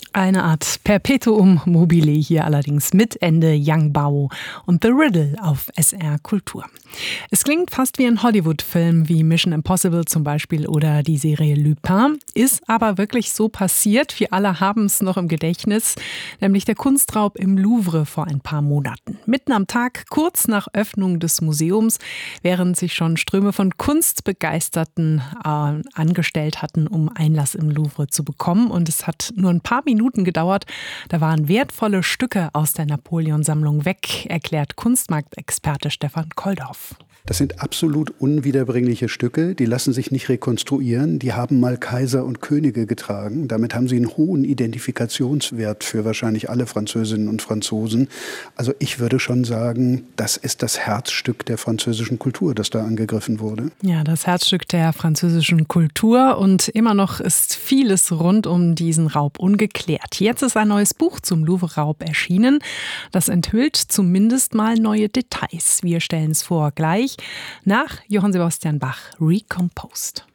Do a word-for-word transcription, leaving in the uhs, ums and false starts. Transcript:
Eine Art Perpetuum mobile hier allerdings mit Ende Yang Bao und The Riddle auf S R Kultur. Es klingt fast wie ein Hollywood-Film wie Mission Impossible zum Beispiel oder die Serie Lupin, ist aber wirklich so passiert. Wir alle haben es noch im Gedächtnis, nämlich der Kunstraub im Louvre vor ein paar Monaten. Mitten am Tag, kurz nach Öffnung des Museums, während sich schon Ströme von Kunstbegeisterten äh, angestellt hatten, um Einlass im Louvre zu bekommen. Und es hat nur ein paar Minuten gedauert. Da waren wertvolle Stücke aus der Napoleon-Sammlung weg, erklärt Kunstmarktexperte Stefan Koldorf. Das sind absolut unwiederbringliche Stücke, die lassen sich nicht rekonstruieren. Die haben mal Kaiser und Könige getragen. Damit haben sie einen hohen Identifikationswert für wahrscheinlich alle Französinnen und Franzosen. Also ich würde schon sagen, das ist das Herzstück der französischen Kultur, das da angegriffen wurde. Ja, das Herzstück der französischen Kultur. Und immer noch ist vieles rund um diesen Raub ungeklärt. Jetzt ist ein neues Buch zum Louvre-Raub erschienen. Das enthüllt zumindest mal neue Details. Wir stellen es vor gleich nach Johann Sebastian Bach, Recomposed.